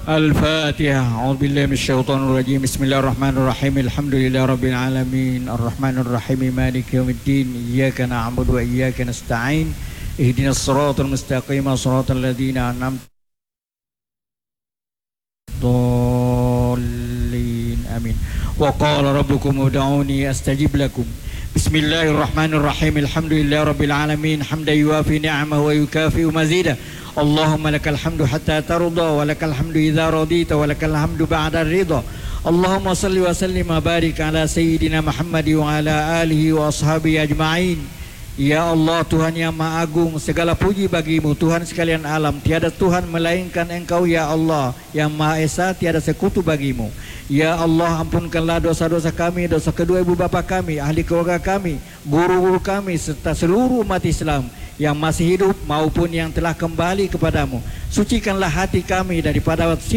الفاتحة. أعوذ بالله من الشيطان الرجيم. بسم الله الرحمن الرحيم. الحمد لله رب العالمين الرحمن الرحيم مالك يوم الدين إياك نعبد وإياك نستعين اهدنا الصراط المستقيم صراط الذين أنعمت الضالين آمين. وقال ربكم ادعوني أستجب لكم. بسم الله الرحمن الرحيم. الحمد لله رب العالمين حمدا يوافي نعمه ويكافئ مزيدا. اللهم لك الحمد حتى ترضى ولك الحمد إذا رضيت ولك الحمد بعد الرضا. اللهم صل وسلم وبارك على سيدنا محمد وعلى آله وأصحابه أجمعين. Ya Allah, Tuhan yang Maha Agung, segala puji bagimu, Tuhan sekalian alam. Tiada Tuhan melainkan Engkau, ya Allah, yang Maha Esa, tiada sekutu bagimu. Ya Allah, ampunkanlah dosa-dosa kami, dosa kedua ibu bapa kami, ahli keluarga kami, guru-guru kami, serta seluruh umat Islam yang masih hidup maupun yang telah kembali kepadamu. Sucikanlah hati kami daripada